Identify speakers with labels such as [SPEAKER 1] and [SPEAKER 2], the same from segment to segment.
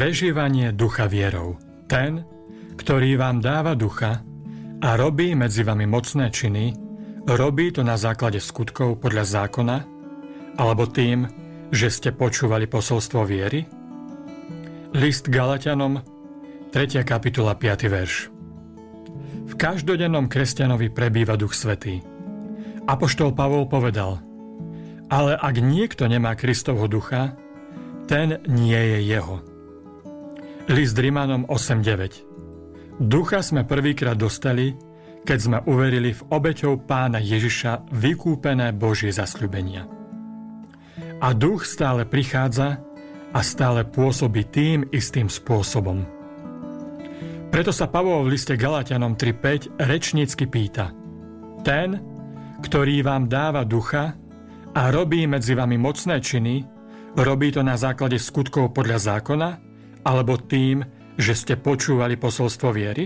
[SPEAKER 1] Prežívanie ducha vierou. Ten, ktorý vám dáva ducha a robí medzi vami mocné činy, robí to na základe skutkov podľa zákona, alebo tým, že ste počúvali posolstvo viery? List Galatianom, 3. kapitola, 5. verš. V každodennom kresťanovi prebýva Duch Svätý. Apoštol Pavol povedal: ale ak niekto nemá Kristovho ducha, ten nie je jeho. List Rimanom 8.9. Ducha sme prvýkrát dostali, keď sme uverili v obeťou Pána Ježiša vykúpené Božie zasľúbenia. A duch stále prichádza a stále pôsobí tým istým spôsobom. Preto sa Pavol v liste Galatianom 3.5 rečnícky pýta: ten, ktorý vám dáva ducha a robí medzi vami mocné činy, robí to na základe skutkov podľa zákona, alebo tým, že ste počúvali posolstvo viery?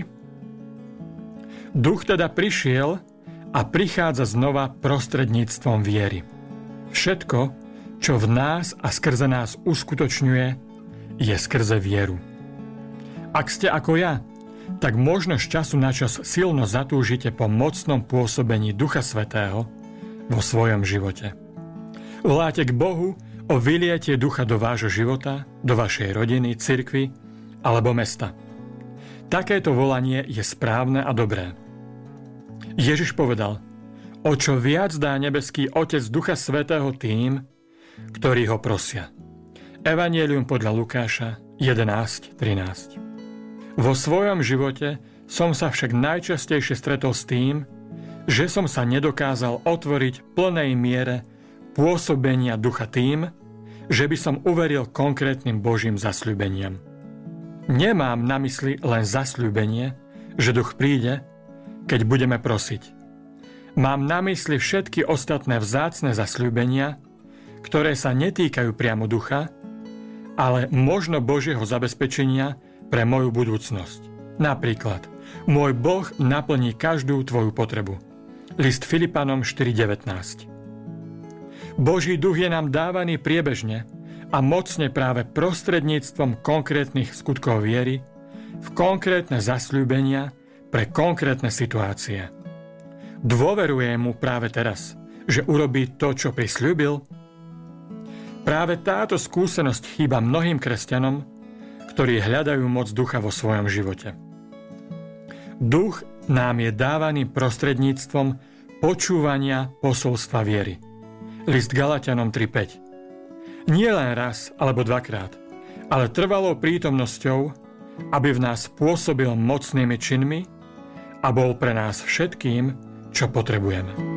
[SPEAKER 1] Duch teda prišiel a prichádza znova prostredníctvom viery. Všetko, čo v nás a skrze nás uskutočňuje, je skrze vieru. Ak ste ako ja, tak možno z času na čas silno zatúžite po mocnom pôsobení Ducha Svätého vo svojom živote. Voláte k Bohu o vylietie ducha do vášho života, do vašej rodiny, cirkvi alebo mesta. Takéto volanie je správne a dobré. Ježiš povedal: o čo viac dá nebeský Otec Ducha Svätého tým, ktorí ho prosia. Evanjelium podľa Lukáša 11.13. Vo svojom živote som sa však najčastejšie stretol s tým, že som sa nedokázal otvoriť v plnej miere pôsobenia ducha tým, že by som uveril konkrétnym Božím zasľúbeniam. Nemám na mysli len zasľúbenie, že duch príde, keď budeme prosiť. Mám na mysli všetky ostatné vzácne zasľúbenia, ktoré sa netýkajú priamo ducha, ale možno Božieho zabezpečenia pre moju budúcnosť. Napríklad, môj Boh naplní každú tvoju potrebu. List Filipanom 4.19. Boží duch je nám dávaný priebežne a mocne práve prostredníctvom konkrétnych skutkov viery v konkrétne zasľúbenia pre konkrétne situácie. Dôverujem mu práve teraz, že urobí to, čo prisľúbil. Práve táto skúsenosť chýba mnohým kresťanom, ktorí hľadajú moc ducha vo svojom živote. Duch nám je dávaný prostredníctvom počúvania posolstva viery. List Galatianom 3.5. Nie len raz alebo dvakrát, ale trvalou prítomnosťou, aby v nás pôsobil mocnými činmi a bol pre nás všetkým, čo potrebujeme.